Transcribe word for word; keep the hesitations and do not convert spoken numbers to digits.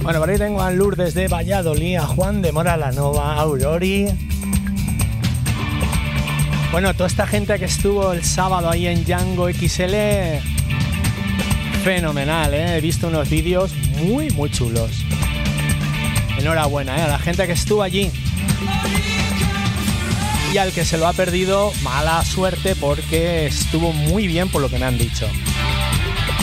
Bueno, por ahí tengo a Lourdes de Valladolid, a Juan de Moralanova, a Aurori. Bueno, toda esta gente que estuvo el sábado ahí en Django X L, fenomenal, ¿eh? He visto unos vídeos muy, muy chulos. Enhorabuena, ¿eh? A la gente que estuvo allí. Y al que se lo ha perdido, mala suerte porque estuvo muy bien por lo que me han dicho.